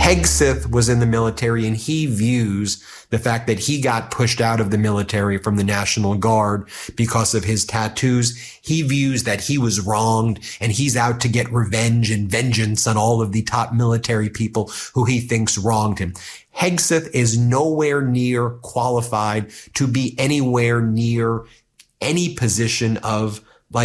Hegseth was in the military, and he views the fact that he got pushed out of the military from the National Guard because of his tattoos. He views that he was wronged, and he's out to get revenge and vengeance on all of the top military people who he thinks wronged him. Hegseth is nowhere near qualified to be anywhere near any position of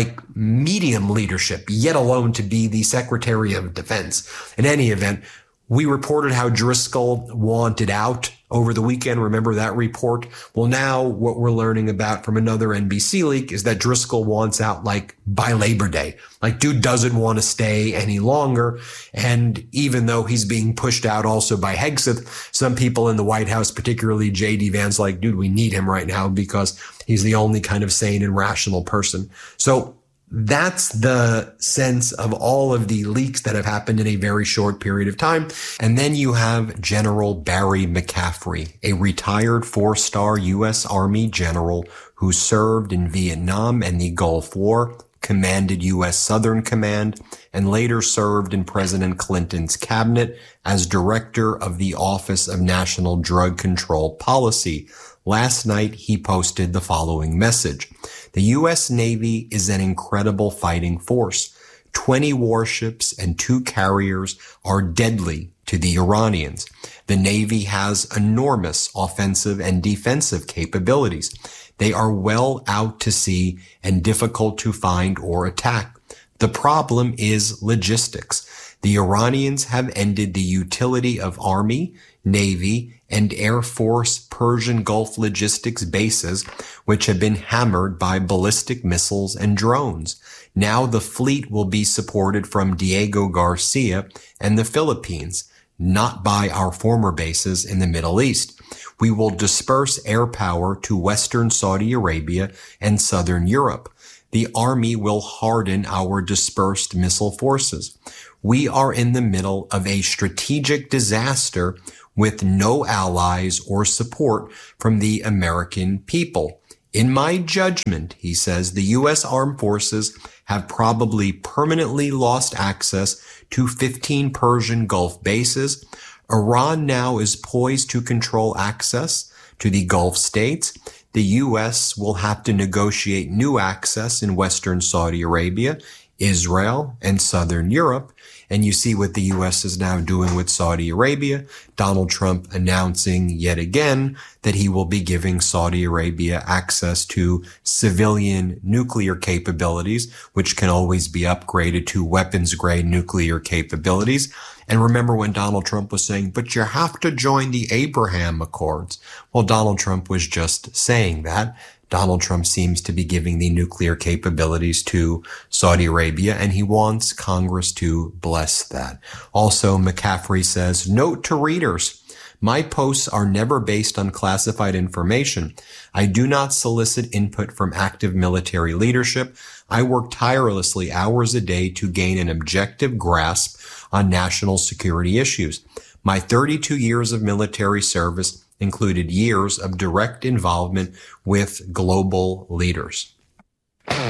medium leadership, yet alone to be the Secretary of Defense. In any event, we reported how Driscoll wanted out over the weekend. Remember that report? Well, now what we're learning about from another NBC leak is that Driscoll wants out by Labor Day. Dude doesn't want to stay any longer. And even though he's being pushed out also by Hegseth, some people in the White House, particularly J.D. Vance, dude, we need him right now because he's the only kind of sane and rational person. So that's the sense of all of the leaks that have happened in a very short period of time. And then you have General Barry McCaffrey, a retired 4-star U.S. Army general who served in Vietnam and the Gulf War, commanded U.S. Southern Command, and later served in President Clinton's cabinet as director of the Office of National Drug Control Policy. Last night, he posted the following message. The U.S. Navy is an incredible fighting force. 20 warships and 2 carriers are deadly to the Iranians. The Navy has enormous offensive and defensive capabilities. They are well out to sea and difficult to find or attack. The problem is logistics. The Iranians have ended the utility of Army, Navy, and Air Force Persian Gulf logistics bases, which have been hammered by ballistic missiles and drones. Now the fleet will be supported from Diego Garcia and the Philippines, not by our former bases in the Middle East. We will disperse air power to Western Saudi Arabia and Southern Europe. The Army will harden our dispersed missile forces. We are in the middle of a strategic disaster with no allies or support from the American people. In my judgment, he says, the U.S. Armed Forces have probably permanently lost access to 15 Persian Gulf bases. Iran now is poised to control access to the Gulf states. The U.S. will have to negotiate new access in Western Saudi Arabia, Israel, and Southern Europe. And you see what the U.S. is now doing with Saudi Arabia. Donald Trump announcing yet again that he will be giving Saudi Arabia access to civilian nuclear capabilities, which can always be upgraded to weapons-grade nuclear capabilities. And remember when Donald Trump was saying, but you have to join the Abraham Accords. Well, Donald Trump was just saying that. Donald Trump seems to be giving the nuclear capabilities to Saudi Arabia, and he wants Congress to bless that. Also, McCaffrey says, note to readers, my posts are never based on classified information. I do not solicit input from active military leadership. I work tirelessly hours a day to gain an objective grasp on national security issues. My 32 years of military service included years of direct involvement with global leaders.